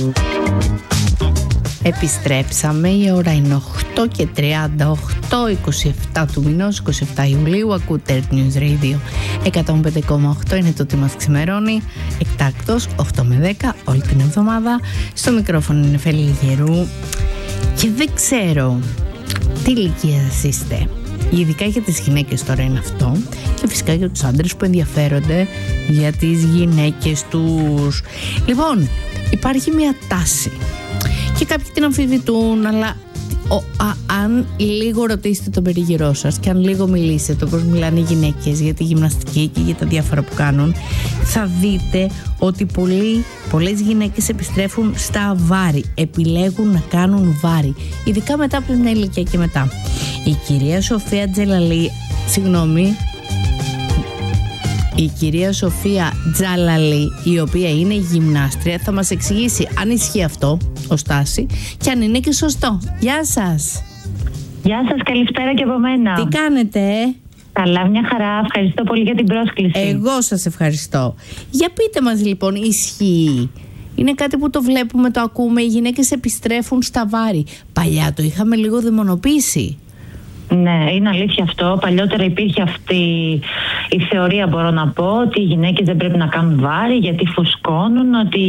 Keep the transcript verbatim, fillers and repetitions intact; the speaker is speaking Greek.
Επιστρέψαμε, η ώρα είναι οκτώ και τριάντα οκτώ, είκοσι επτά του μηνός, είκοσι επτά Ιουλίου. Ακούτε Earth News Radio εκατόν πέντε κόμμα οκτώ, είναι το τι μας ξημερώνει. Εκτάκτος οκτώ με δέκα όλη την εβδομάδα. Στο μικρόφωνο είναι Φέλη Λιγερού. Και δεν ξέρω τι ηλικία σας είστε. Ειδικά για τις γυναίκες τώρα είναι αυτό. Και φυσικά για τους άντρες που ενδιαφέρονται για τις γυναίκες τους. Λοιπόν, υπάρχει μια τάση και κάποιοι την αμφισβητούν, αλλά ο, α, αν λίγο ρωτήσετε τον περίγυρό σας και αν λίγο μιλήσετε όπως μιλάνε οι γυναίκες για τη γυμναστική και για τα διάφορα που κάνουν, θα δείτε ότι πολλοί, πολλές γυναίκες επιστρέφουν στα βάρη, επιλέγουν να κάνουν βάρη, ειδικά μετά από την ηλικία και μετά. Η κυρία Σοφία Τζελαλή, συγγνώμη, η κυρία Σοφία Τζαλαλή, η οποία είναι γυμνάστρια, θα μας εξηγήσει αν ισχύει αυτό ως τάση και αν είναι και σωστό. Γεια σας. Γεια σας, καλησπέρα και από μένα. Τι κάνετε? ε? Καλά, μια χαρά. Ευχαριστώ πολύ για την πρόσκληση. Εγώ σας ευχαριστώ. Για πείτε μας λοιπόν, ισχύει? Είναι κάτι που το βλέπουμε, το ακούμε, οι γυναίκες επιστρέφουν στα βάρη. Παλιά το είχαμε λίγο δαιμονοποιήσει. Ναι, είναι αλήθεια αυτό. Παλιότερα υπήρχε αυτή η θεωρία, μπορώ να πω, ότι οι γυναίκες δεν πρέπει να κάνουν βάρη γιατί φουσκώνουν, ότι